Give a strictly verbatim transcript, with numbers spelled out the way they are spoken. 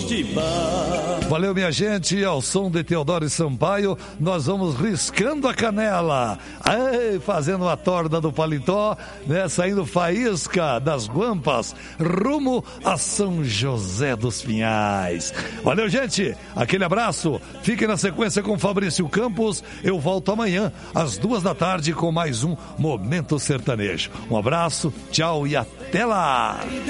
Valeu, minha gente, ao som de Teodoro e Sampaio, nós vamos riscando a canela, ai, fazendo a torda do paletó, né, saindo faísca das guampas, rumo a São José dos Pinhais. Valeu, gente, aquele abraço, fiquem na sequência com Fabrício Campos, eu volto amanhã, às duas da tarde, com mais um Momento Sertanejo. Um abraço, tchau e até lá!